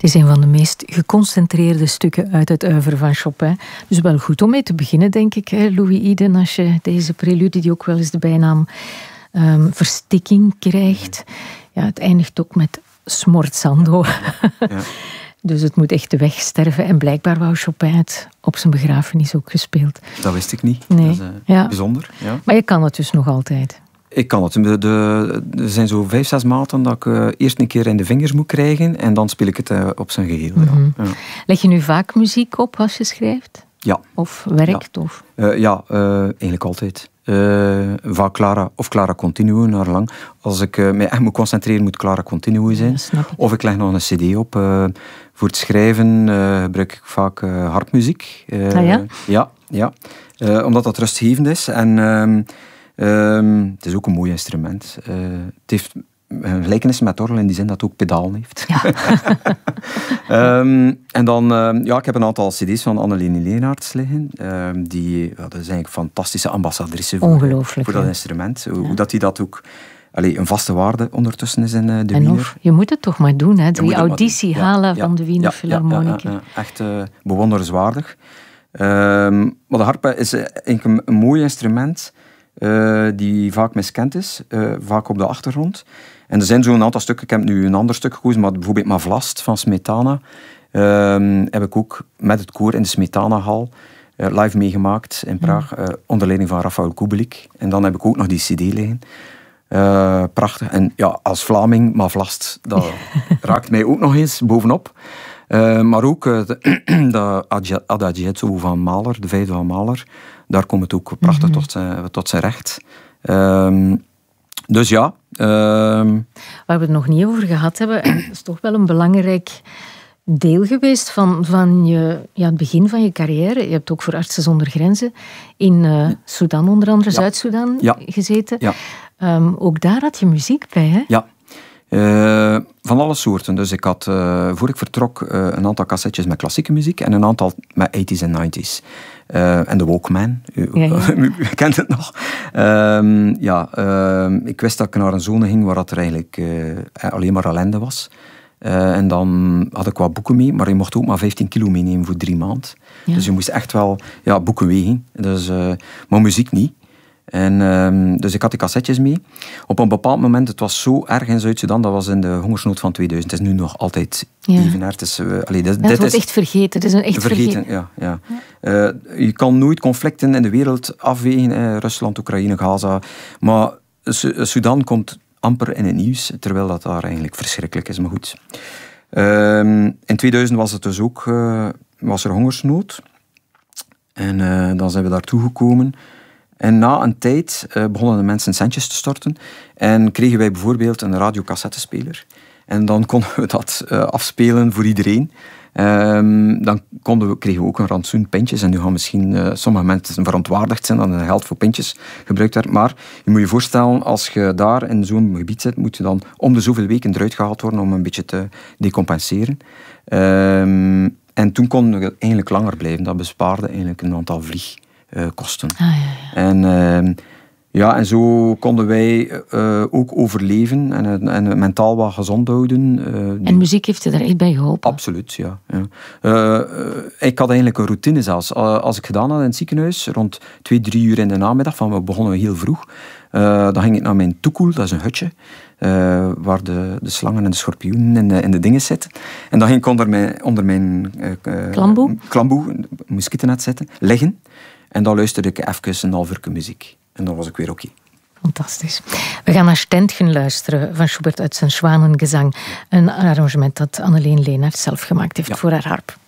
is een van de meest geconcentreerde stukken uit het oeuvre van Chopin. Dus wel goed om mee te beginnen, denk ik, hè, Louis Iden, als je deze prelude, die ook wel eens de bijnaam verstikking krijgt. Ja, het eindigt ook met smorzando. Ja. Dus het moet echt de weg sterven. En blijkbaar wou Chopin het op zijn begrafenis ook gespeeld. Dat wist ik niet. Nee. Dat is bijzonder. Ja. Maar je kan het dus nog altijd. Ik kan het. Er zijn zo 5-6 maten dat ik eerst een keer in de vingers moet krijgen en dan speel ik het op zijn geheel. Mm-hmm. Ja. Leg je nu vaak muziek op als je schrijft? Ja. Of werkt? Ja. Of? Eigenlijk altijd. Vaak Clara Continuo naar lang. Als ik mij echt moet concentreren, moet Clara Continuo zijn. Of ik leg nog een cd op. Voor het schrijven gebruik ik vaak harpmuziek. Ja. Omdat dat rustgevend is. En het is ook een mooi instrument. Het heeft een gelijkenis met orgel in die zin dat het ook pedalen heeft. Ja. En dan, ik heb een aantal cd's van Anneleen Leenaerts liggen. Dat is eigenlijk een fantastische ambassadrice voor dat instrument. Hoe dat hij dat ook... een vaste waarde ondertussen is in de Wiener. Je moet het toch maar doen, hè? Die auditie halen van de Wiener Philharmoniker. Ja, echt bewonderenswaardig. Maar de harp is eigenlijk een mooi instrument die vaak miskend is, vaak op de achtergrond. En er zijn zo'n aantal stukken, ik heb nu een ander stuk gekozen, maar bijvoorbeeld Mavlast van Smetana heb ik ook met het koor in de Smetanahal live meegemaakt in Praag, onder leiding van Rafael Kubelik. En dan heb ik ook nog die cd liggen. Prachtig. En ja, als Vlaming, Mavlast, dat raakt mij ook nog eens bovenop. Maar ook de Adagietto van Mahler, de 5e van Mahler, daar komt het ook prachtig tot zijn recht. Dus ja. Waar we het nog niet over gehad hebben, en dat is toch wel een belangrijk deel geweest van het begin van je carrière. Je hebt ook voor Artsen zonder Grenzen in Sudan, onder andere Zuid-Soedan, gezeten. Ja. Ook daar had je muziek bij, hè? Ja. Van alle soorten. Dus ik had, voor ik vertrok, een aantal cassettes met klassieke muziek en een aantal met 80s en 90s. En de Walkman, u kent het nog. Ik wist dat ik naar een zone ging waar er eigenlijk alleen maar ellende was. En dan had ik wat boeken mee, maar je mocht ook maar 15 kilo meenemen voor 3 maanden. Ja. Dus je moest echt wel boeken wegen. Dus, maar muziek niet. En, dus ik had die cassettes mee. Op een bepaald moment, het was zo erg in Zuid-Sudan, dat was in de hongersnood van 2000. Het is nu nog altijd even erg. Het wordt echt vergeten. Het is een echt vergeten. Ja. Je kan nooit conflicten in de wereld afwegen. Rusland, Oekraïne, Gaza. Maar Sudan komt amper in het nieuws, terwijl dat daar eigenlijk verschrikkelijk is. Maar goed. In 2000 was het dus ook was er hongersnood. En dan zijn we daartoe gekomen. En na een tijd begonnen de mensen centjes te storten. En kregen wij bijvoorbeeld een radiocassettespeler. En dan konden we dat afspelen voor iedereen. Dan kregen we ook een rantsoen pintjes. En nu gaan misschien sommige mensen verontwaardigd zijn dat er geld voor pintjes gebruikt werd. Maar je moet je voorstellen, als je daar in zo'n gebied zit, moet je dan om de zoveel weken eruit gehaald worden om een beetje te decompenseren. En toen konden we eigenlijk langer blijven. Dat bespaarde eigenlijk een aantal vliegkosten. En zo konden wij ook overleven en mentaal wat gezond houden. En muziek heeft je daar echt bij geholpen? Absoluut, ja. Ik had eigenlijk een routine zelfs. Als ik gedaan had in het ziekenhuis, rond 2-3 uur in de namiddag, we begonnen heel vroeg, dan ging ik naar mijn toekoel, dat is een hutje, waar de slangen en de schorpioenen en de dingen zitten. En dan ging ik onder mijn klamboe, muskietennet zitten, liggen. En dan luisterde ik even een half uur muziek. En dan was ik weer oké. Fantastisch. We gaan naar Ständchen luisteren van Schubert uit zijn Schwanengezang. Een arrangement dat Anneleen Leenaerts zelf gemaakt heeft voor haar harp.